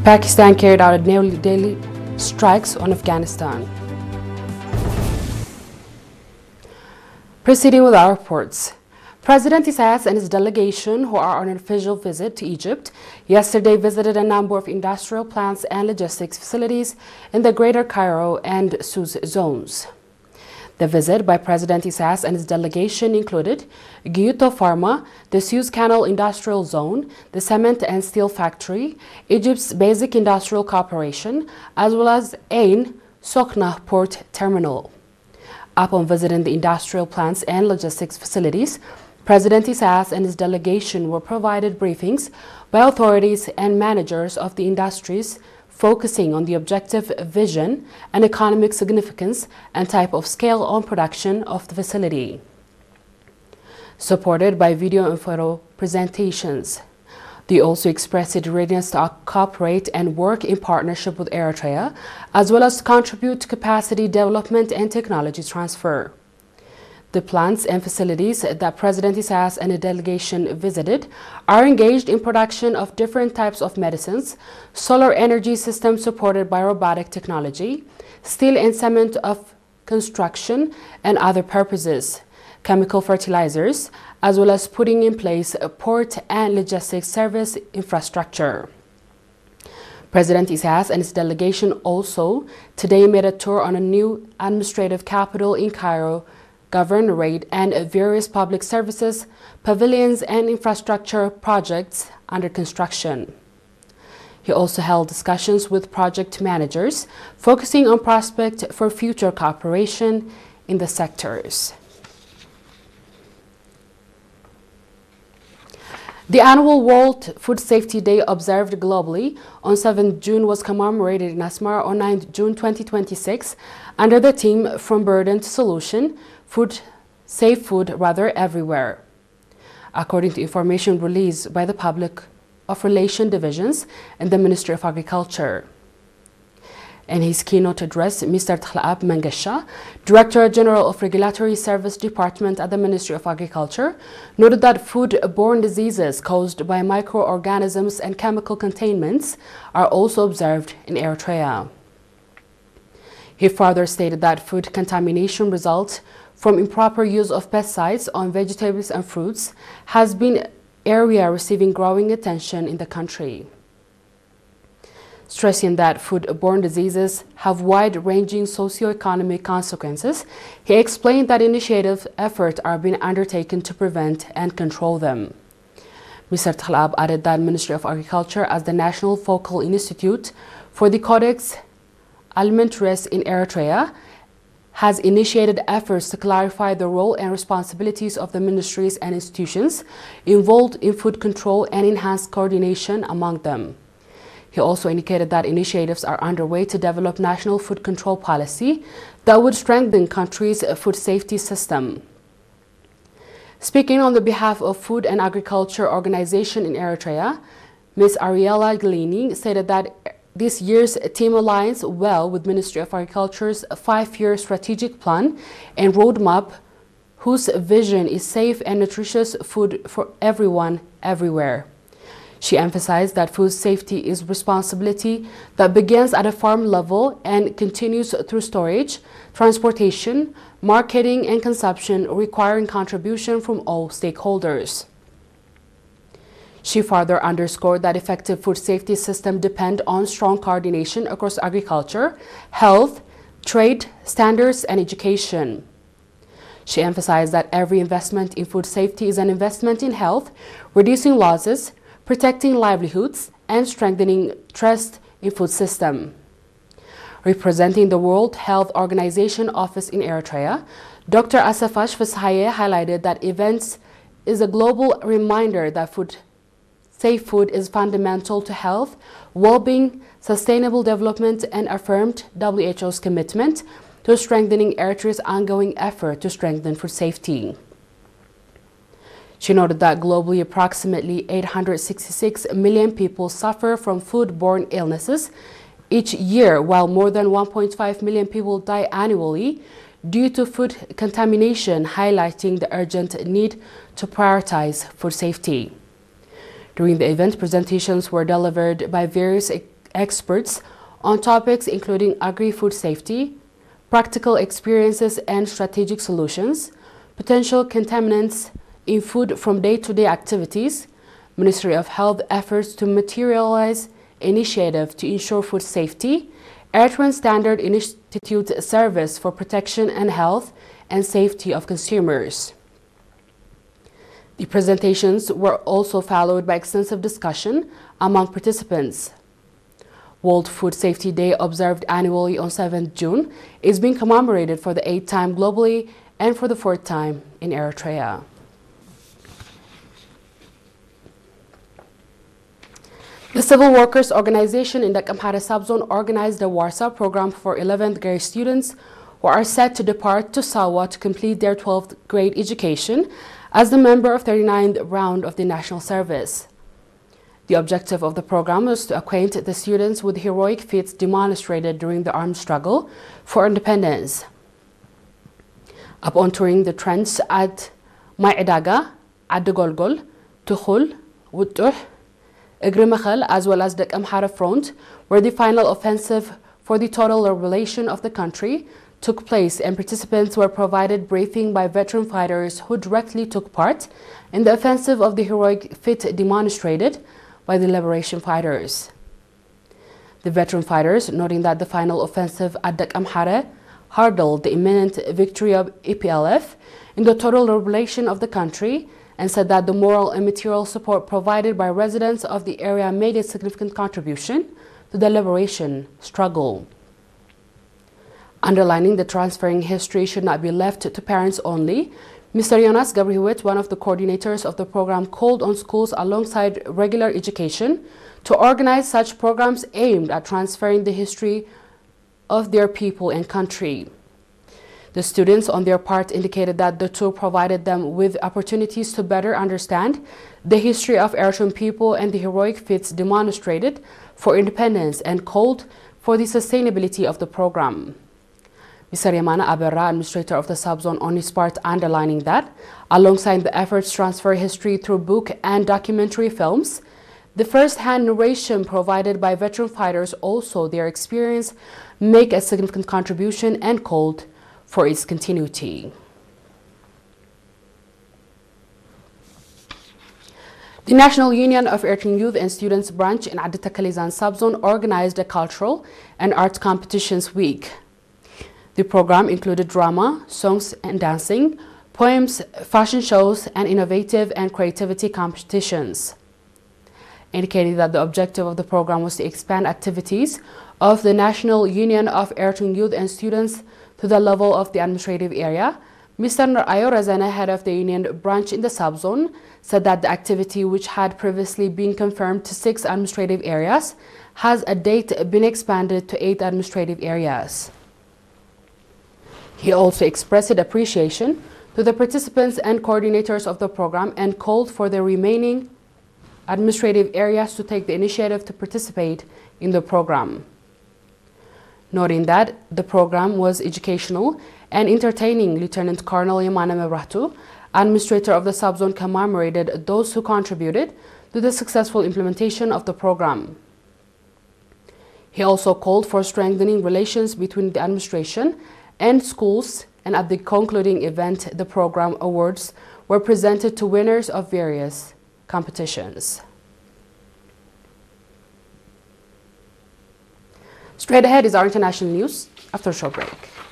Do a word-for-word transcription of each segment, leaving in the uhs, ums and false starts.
Pakistan carried out nearly daily strikes on Afghanistan. Proceeding with our reports. President Isaias and his delegation, who are on an official visit to Egypt, yesterday visited a number of industrial plants and logistics facilities in the Greater Cairo and Suez zones. The visit by President Isaias and his delegation included Gyuto Pharma, the Suez Canal Industrial Zone, the Cement and Steel Factory, Egypt's Basic Industrial Corporation, as well as Ain Sokhna Port Terminal. Upon visiting the industrial plants and logistics facilities, President Isaias and his delegation were provided briefings by authorities and managers of the industries, focusing on the objective vision and economic significance and type of scale on production of the facility. Supported by video and photo presentations, they also expressed their readiness to cooperate and work in partnership with Eritrea, as well as contribute to capacity development and technology transfer. The plants and facilities that President Isaias and a delegation visited are engaged in production of different types of medicines, solar energy systems supported by robotic technology, steel and cement of construction and other purposes, chemical fertilizers, as well as putting in place a port and logistics service infrastructure. President Isaias and his delegation also today made a tour on a new administrative capital in Cairo, governorate and various public services, pavilions and infrastructure projects under construction. He also held discussions with project managers, focusing on prospects for future cooperation in the sectors. The annual World Food Safety Day observed globally on seventh June was commemorated in Asmara on ninth June twenty twenty-six under the theme From Burden to Solution, Food, Safe Food Rather Everywhere. According to information released by the Public of Relations Divisions and the Ministry of Agriculture. In his keynote address, Mister Tlaab Mangasha, Director General of Regulatory Service Department at the Ministry of Agriculture, noted that food-borne diseases caused by microorganisms and chemical contaminants are also observed in Eritrea. He further stated that food contamination results from improper use of pesticides on vegetables and fruits has been an area receiving growing attention in the country. Stressing that food-borne diseases have wide-ranging socio-economic consequences, he explained that initiative efforts are being undertaken to prevent and control them. Mister Tlaab added that Ministry of Agriculture, as the National Focal Institute for the Codex Alimentarius in Eritrea, has initiated efforts to clarify the role and responsibilities of the ministries and institutions involved in food control and enhance coordination among them. He also indicated that initiatives are underway to develop national food control policy that would strengthen country's food safety system. Speaking on the behalf of Food and Agriculture Organization in Eritrea, Miz Ariella Glini stated that this year's theme aligns well with Ministry of Agriculture's five-year strategic plan and roadmap, whose vision is safe and nutritious food for everyone, everywhere. She emphasized that food safety is responsibility that begins at a farm level and continues through storage, transportation, marketing, and consumption, requiring contribution from all stakeholders. She further underscored that effective food safety systems depend on strong coordination across agriculture, health, trade, standards, and education. She emphasized that every investment in food safety is an investment in health, reducing losses, protecting livelihoods, and strengthening trust in food system. Representing the World Health Organization office in Eritrea, Doctor Asafash Fasahaye highlighted that events is a global reminder that food, safe food is fundamental to health, well-being, sustainable development, and affirmed W H O's commitment to strengthening Eritrea's ongoing effort to strengthen food safety. She noted that globally approximately eight hundred sixty-six million people suffer from food-borne illnesses each year, while more than one point five million people die annually due to food contamination, highlighting the urgent need to prioritize food safety. During the event, presentations were delivered by various experts on topics including agri-food safety, practical experiences and strategic solutions, potential contaminants in food from day-to-day activities, Ministry of Health efforts to materialize initiative to ensure food safety, Eritrean Standard Institute service for protection and health and safety of consumers. The presentations were also followed by extensive discussion among participants. World Food Safety Day, observed annually on seventh June, is being commemorated for the eighth time globally and for the fourth time in Eritrea. The Civil Workers Organization in the Amhara subzone organized the Warsaw program for eleventh grade students who are set to depart to Sawa to complete their twelfth grade education as the member of thirty-ninth round of the national service. The objective of the program was to acquaint the students with heroic feats demonstrated during the armed struggle for independence. Upon touring the trends at Mai'edaga, Adegolgol, Tukhul, Wutuh, Igrimakhal, as well as the Amhara front, where the final offensive for the total liberation of the country took place, and participants were provided briefing by veteran fighters who directly took part in the offensive of the heroic feat demonstrated by the liberation fighters. The veteran fighters, noting that the final offensive at the Amhara hurdled the imminent victory of E P L F in the total liberation of the country, and said that the moral and material support provided by residents of the area made a significant contribution to the liberation struggle. Underlining the transferring history should not be left to parents only, Mister Jonas Gabrihuit, one of the coordinators of the program, called on schools alongside regular education to organize such programs aimed at transferring the history of their people and country. The students, on their part, indicated that the tour provided them with opportunities to better understand the history of Eritrean people and the heroic feats demonstrated for independence, and called for the sustainability of the program. Mister Yamana Aberra, administrator of the subzone, on his part, underlining that, alongside the efforts to transfer history through book and documentary films, the first-hand narration provided by veteran fighters, also their experience, make a significant contribution, and called for its continuity. The National Union of Eritrean Youth and Students branch in Adi Takalizan subzone organized a cultural and arts competitions week. The program included drama, songs and dancing, poems, fashion shows, and innovative and creativity competitions. Indicating that the objective of the program was to expand activities of the National Union of Eritrean Youth and Students to the level of the administrative area, Mister Ayo Razana, head of the union branch in the subzone, said that the activity, which had previously been confirmed to six administrative areas, has a date been expanded to eight administrative areas. He also expressed appreciation to the participants and coordinators of the program, and called for the remaining administrative areas to take the initiative to participate in the program. Noting that the program was educational and entertaining, Lieutenant Colonel Yamana Mebrahtu, administrator of the subzone, commemorated those who contributed to the successful implementation of the program. He also called for strengthening relations between the administration and schools, and at the concluding event, the program awards were presented to winners of various competitions. Straight ahead is our international news after a short break.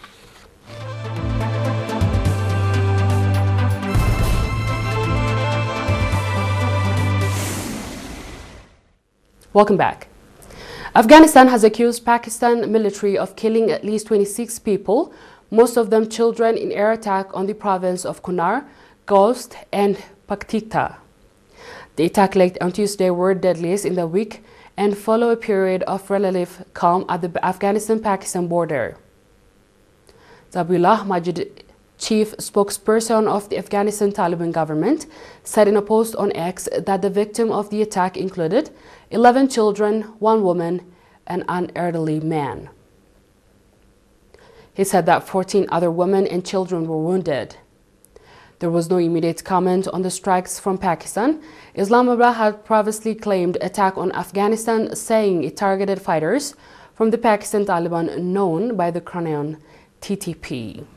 Welcome back. Afghanistan has accused Pakistan military of killing at least twenty-six people, most of them children, in air attack on the province of Kunar, Ghost, and Paktika. The attack late on Tuesday were deadliest in the week and follow a period of relative calm at the Afghanistan-Pakistan border. Zabiullah Majid, chief spokesperson of the Afghanistan Taliban government, said in a post on X that the victim of the attack included eleven children, one woman, and an elderly man. He said that fourteen other women and children were wounded. There was no immediate comment on the strikes from Pakistan. Islamabad had previously claimed attack on Afghanistan, saying it targeted fighters from the Pakistan Taliban known by the acronym T T P.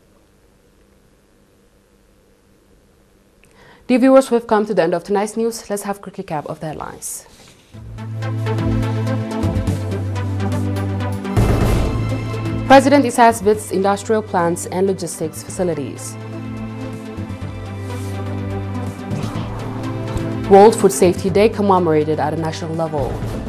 Dear viewers, we've come to the end of tonight's news. Let's have a quick recap of the headlines. President Isaias visits industrial plants and logistics facilities. World Food Safety Day commemorated at a national level.